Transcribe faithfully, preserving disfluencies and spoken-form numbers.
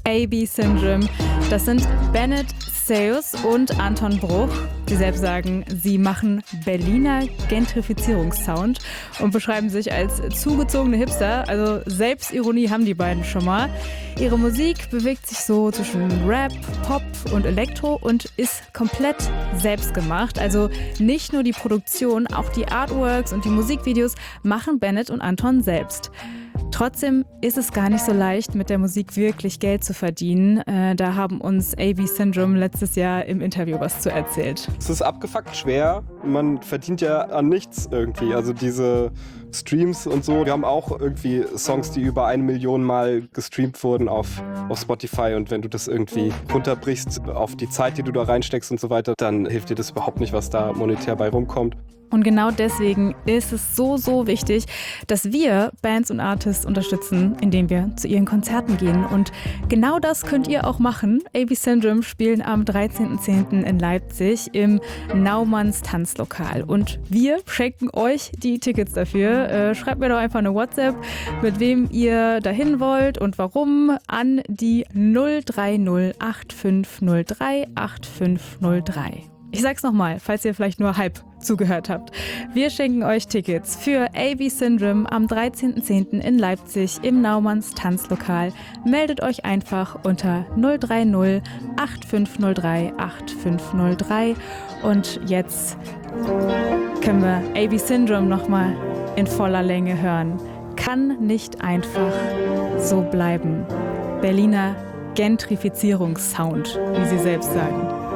A B Syndrome. Das sind Bennett Sales und Anton Bruch. Sie selbst sagen, sie machen Berliner Gentrifizierungssound und beschreiben sich als zugezogene Hipster. Also Selbstironie haben die beiden schon mal. Ihre Musik bewegt sich so zwischen Rap, Pop und Elektro und ist komplett selbst gemacht. Also nicht nur die Produktion, auch die Artworks und die Musikvideos machen Bennett und Anton selbst. Trotzdem ist es gar nicht so leicht, mit der Musik wirklich Geld zu verdienen. Äh, da haben uns A B Syndrome letztes Jahr im Interview was zu erzählt. Es ist abgefuckt schwer. Man verdient ja an nichts irgendwie. Also diese Streams und so. Wir haben auch irgendwie Songs, die über eine Million Mal gestreamt wurden auf, auf Spotify. Und wenn du das irgendwie runterbrichst auf die Zeit, die du da reinsteckst und so weiter, dann hilft dir das überhaupt nicht, was da monetär bei rumkommt. Und genau deswegen ist es so, so wichtig, dass wir Bands und Artists unterstützen, indem wir zu ihren Konzerten gehen. Und genau das könnt ihr auch machen. A B Syndrome spielen am dreizehnten zehnten in Leipzig im Naumanns Tanzlokal. Und wir schenken euch die Tickets dafür. Äh, schreibt mir doch einfach eine WhatsApp, mit wem ihr dahin wollt und warum, an die null drei null acht fünf null drei acht fünf null drei. Ich sag's nochmal, falls ihr vielleicht nur halb zugehört habt. Wir schenken euch Tickets für A B Syndrome am dreizehnten zehnten in Leipzig im Naumanns Tanzlokal. Meldet euch einfach unter null drei null acht fünf null drei acht fünf null drei. Und jetzt können wir A B Syndrome nochmal in voller Länge hören. Kann nicht einfach so bleiben. Berliner Gentrifizierungssound, wie sie selbst sagen.